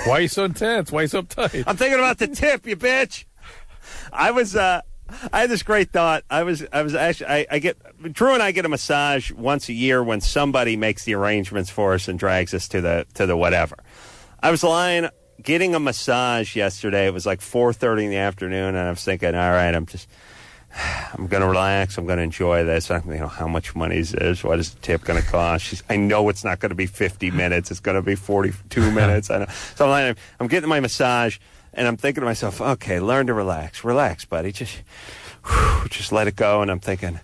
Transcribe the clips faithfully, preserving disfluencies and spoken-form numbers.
Why are you so intense? Why are you so uptight? I'm thinking about the tip, you bitch. I was, uh, I had this great thought. I was, I was actually, I, I get, Drew and I get a massage once a year when somebody makes the arrangements for us and drags us to the, to the whatever. I was lying, getting a massage yesterday. It was like four thirty in the afternoon, and I was thinking, all right, I'm just, I'm going to relax. I'm going to enjoy this. I don't know how much money is this. What is the tip going to cost? She's, I know it's not going to be fifty minutes. It's going to be forty-two minutes. I know. So I'm, lying, I'm getting my massage. And I'm thinking to myself, okay, learn to relax. Relax, buddy. Just whew, just let it go. And I'm thinking,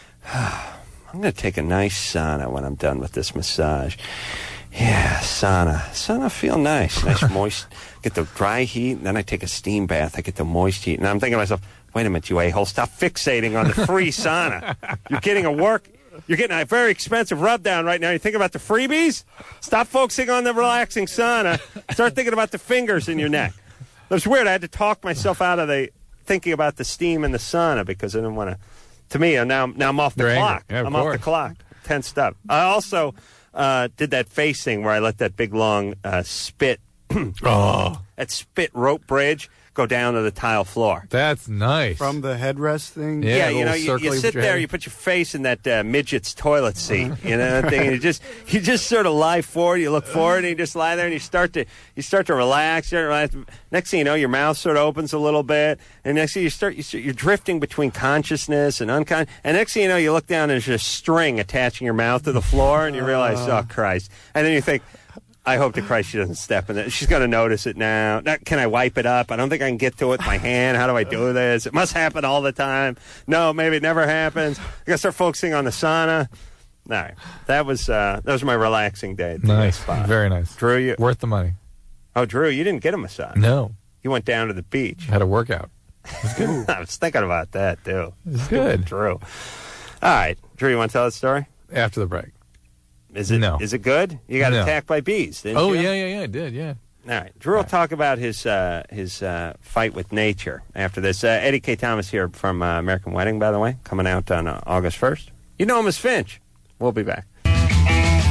oh, I'm going to take a nice sauna when I'm done with this massage. Yeah, sauna. Sauna feel nice. Nice moist. Get the dry heat, and then I take a steam bath. I get the moist heat. And I'm thinking to myself, wait a minute, you a-hole. Stop fixating on the free sauna. You're getting a work... You're getting a very expensive rub down right now. You think about the freebies? Stop focusing on the relaxing sauna. Start thinking about the fingers in your neck. It was weird. I had to talk myself out of the thinking about the steam and the sauna because I didn't want to. To me, now now I'm off the You're clock. Yeah, I'm course. off the clock. Tensed up. I also uh, did that face thing where I let that big long uh, spit, Oh, that spit rope bridge go down to the tile floor. that's nice. From the headrest thing? Yeah, Yeah, a you know, little you, circle you you sit put your there, head. you put your face in that uh, midget's toilet seat, you know, that thing, and you just you just sort of lie forward, you look forward, and you just lie there, and you start to you start to relax. You start to relax. Next thing you know, your mouth sort of opens a little bit, and next thing you start, you start you're drifting between consciousness and unconscious. And next thing you know, you look down, and there's a string attaching your mouth to the floor, and you realize, oh Christ! And then you think, I hope to Christ she doesn't step in it. She's going to notice it now. now. Can I wipe it up? I don't think I can get to it with my hand. How do I do this? It must happen all the time. No, maybe it never happens. I got to start focusing on the sauna. All right. That was, uh, that was my relaxing day. at the Nice. spa. Very nice. Drew, you... Worth the money. Oh, Drew, you didn't get a massage. No. You went down to the beach. Had a workout. I was thinking about that, too. It's good. Drew. All right. Drew, you want to tell the story? After the break. Is it, No. is it good? You got No. attacked by bees, didn't Oh, you? yeah, yeah, yeah, I did, yeah. All right. Drew will talk about his uh, his uh, fight with nature after this. Uh, Eddie K. Thomas here from uh, American Wedding, by the way, coming out on uh, August first. You know him as Finch. We'll be back.